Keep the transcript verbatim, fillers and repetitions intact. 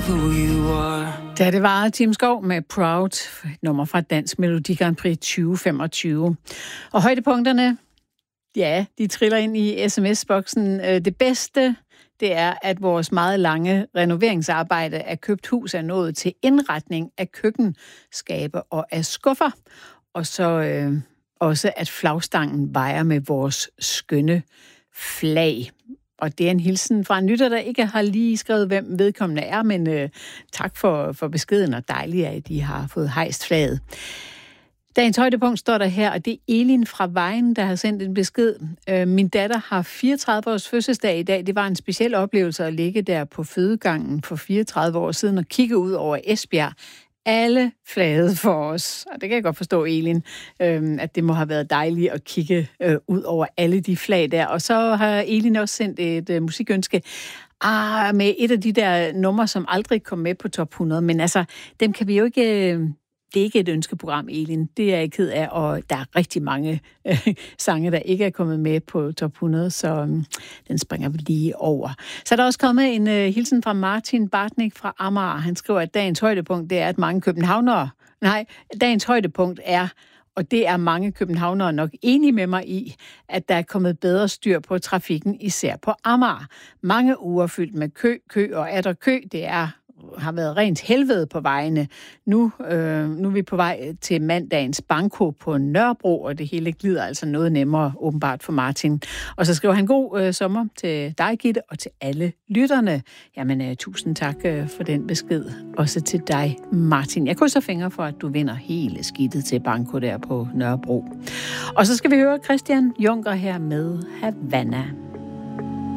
who you are. Da det var Tim Skov med Proud, nummer fra Dansk Melodi Grand Prix tyve femogtyve. Og højdepunkterne, ja, de triller ind i sms-boksen. Det bedste, det er, at vores meget lange renoveringsarbejde af købt hus er nået til indretning af køkkenskabe og af skuffer. Og så øh, også, at flagstangen vejer med vores skønne flag. Og det er en hilsen fra en lytter, der ikke har lige skrevet, hvem vedkommende er, men øh, tak for, for beskeden, og dejligt, at de har fået hejst flaget. Dagens højdepunkt står der her, og det er Elin fra Vejen, der har sendt en besked. Øh, min datter har fireogtredive års fødselsdag i dag. Det var en speciel oplevelse at ligge der på fødegangen for fireogtredive år siden og kigge ud over Esbjerg. Alle flagede for os, og det kan jeg godt forstå, Elin, øh, at det må have været dejligt at kigge øh, ud over alle de flag der. Og så har Elin også sendt et øh, musikønske ah, med et af de der numre, som aldrig kom med på top hundrede, men altså, dem kan vi jo ikke... Øh, Det er ikke et ønskeprogram, Elin. Det er jeg ked af, og der er rigtig mange øh, sange, der ikke er kommet med på top hundrede, så øh, den springer vi lige over. Så er der også kommet en øh, hilsen fra Martin Bartnik fra Amager. Han skriver, at dagens højdepunkt, det er, at mange københavnere... Nej, dagens højdepunkt er, og det er mange københavnere nok enige med mig i, at der er kommet bedre styr på trafikken, især på Amager. Mange uger fyldt med kø, kø og er der kø, det er... har været rent helvede på vejene. Nu, øh, nu er vi på vej til mandagens banko på Nørrebro, og det hele glider altså noget nemmere, åbenbart for Martin. Og så skriver han god øh, sommer til dig, Gitte, og til alle lytterne. Jamen, øh, tusind tak øh, for den besked. Også til dig, Martin. Jeg krydser fingre for, at du vinder hele skidtet til banko der på Nørrebro. Og så skal vi høre Christian Juncker her med Havana.